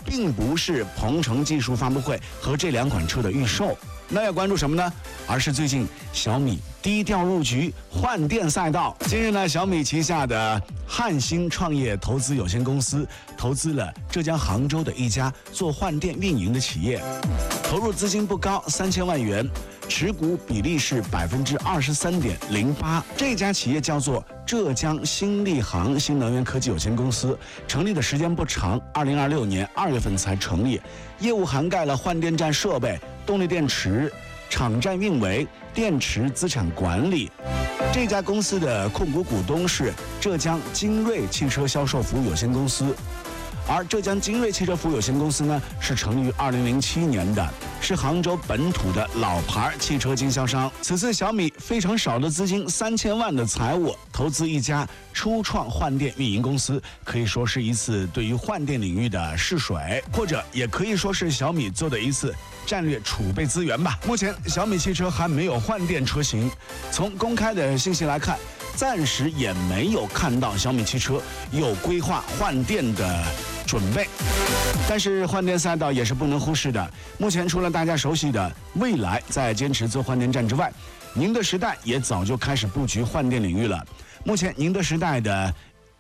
并不是鹏程技术发布会和这2款车的预售。那要关注什么呢？而是最近小米低调入局换电赛道。近日呢，小米旗下的汉芯创业投资有限公司投资了浙江杭州的一家做换电运营的企业，投入资金不高，3000万元，持股比例是23.08%。这家企业叫做浙江新力航新能源科技有限公司，成立的时间不长，2026年2月份才成立，业务涵盖了换电站设备、动力电池、场站运维、电池资产管理。这家公司的控股股东是浙江精锐汽车销售服务有限公司。而浙江精锐汽车服务有限公司呢，是成立于2007年的，是杭州本土的老牌汽车经销商。此次小米非常少的资金，3000万的财务投资一家初创换电运营公司，可以说是一次对于换电领域的试水，或者也可以说是小米做的一次战略储备资源吧。目前小米汽车还没有换电车型，从公开的信息来看，暂时也没有看到小米汽车有规划换电的准备。但是换电赛道也是不能忽视的。目前除了大家熟悉的蔚来在坚持做换电站之外，宁德时代也早就开始布局换电领域了。目前宁德时代的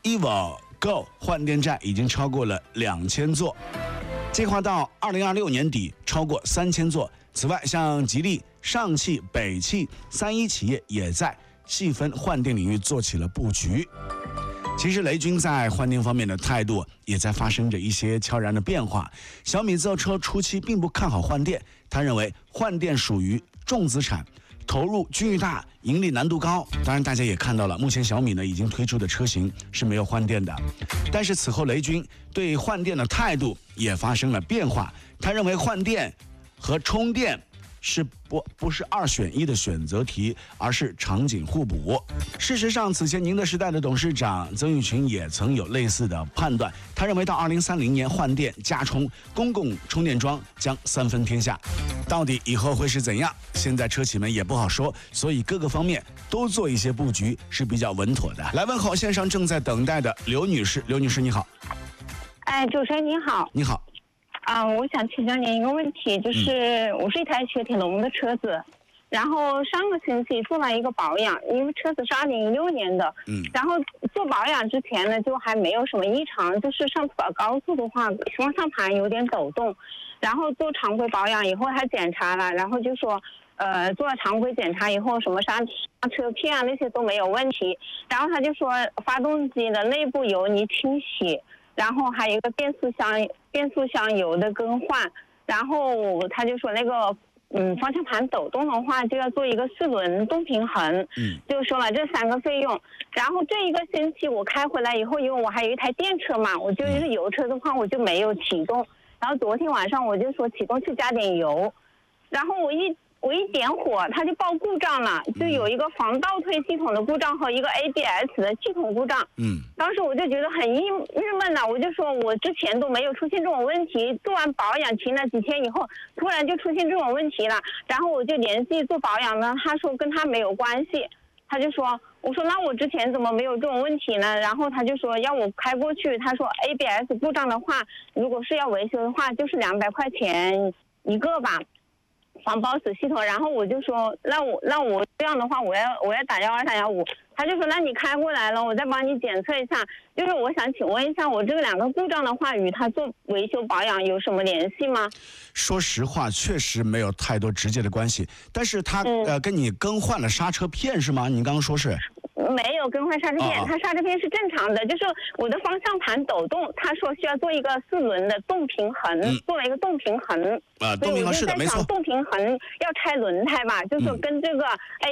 EVO换电站已经超过了2000座，计划到2026年底超过3000座。此外，像吉利、上汽、北汽、3一企业也在细分换电领域做起了布局。其实雷军在换电方面的态度也在发生着一些悄然的变化。小米造车初期并不看好换电，他认为换电属于重资产，投入巨大，盈利难度高。当然大家也看到了，目前小米呢已经推出的车型是没有换电的。但是此后雷军对换电的态度也发生了变化，他认为换电和充电是不是2选1的选择题，而是场景互补。事实上，此前宁德时代的董事长曾毓群也曾有类似的判断，他认为到2030年换电加充公共充电桩将3分天下。到底以后会是怎样，现在车企们也不好说，所以各个方面都做一些布局是比较稳妥的。来问候线上正在等待的刘女士。刘女士你好。 主持人您好。 你好。 我想请教您一个问题，就是我是一台雪铁龙的车子，然后上个星期做了一个保养，因为车子是2016年的，然后做保养之前呢就还没有什么异常，就是上次跑高速的话，方向盘有点抖动，然后做常规保养以后还检查了，然后就说做了常规检查以后，什么刹车片啊那些都没有问题，然后他就说发动机的内部油泥清洗，然后还有一个变速箱油的更换，然后他就说那个方向盘抖动的话就要做一个4轮动平衡，就说了这3个费用。然后这一个星期我开回来以后，因为我还有一台电车嘛，我就是油车的话我就没有启动，然后昨天晚上我就说启动去加点油，然后我一点火它就报故障了，就有一个防倒退系统的故障和一个 ABS 的系统故障。当时我就觉得很郁闷了，我就说我之前都没有出现这种问题，做完保养停了几天以后突然就出现这种问题了，然后我就联系做保养呢，他说跟他没有关系，他就说，我说那我之前怎么没有这种问题呢？然后他就说要我开过去，他说 ABS 故障的话如果是要维修的话就是200块钱一个吧，防抱死系统。然后我就说那我这样的话我要打12315，他就说那你开过来了我再帮你检测一下，就是我想请问一下，我这2个故障的话与他做维修保养有什么联系吗？ 说实话确实没有太多直接的关系，但是他跟你更换了刹车片是吗？你刚刚说是没有更换刹车片，它刹车片是正常的，就是我的方向盘抖动，他说需要做一个4轮的动平衡，做了一个动平衡。 动平衡是的，没错。 动平衡要拆轮胎吧，就是说跟这个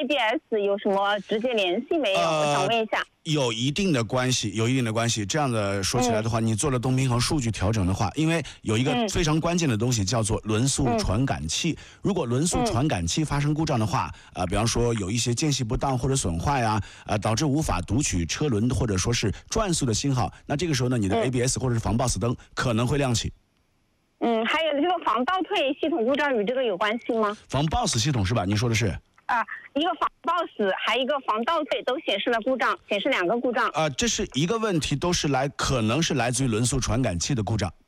ABS 有什么直接联系没有？我想问一下。 有一定的关系。这样的说起来的话，你做了动平衡数据调整的话，因为有一个非常关键的东西叫做轮速传感器。如果轮速传感器发生故障的话，比方说有一些间隙不当或者损坏啊，导致无法读取车轮或者说是转速的信号，那这个时候呢，你的 ABS 或者是防抱死灯可能会亮起。 还有这个防倒退系统故障与这个有关系吗？ 防抱死系统是吧？你说的是？ 一个防抱死，还一个防倒退，都显示了故障，显示2个故障。 这是一个问题，都是可能是来自于轮速传感器的故障。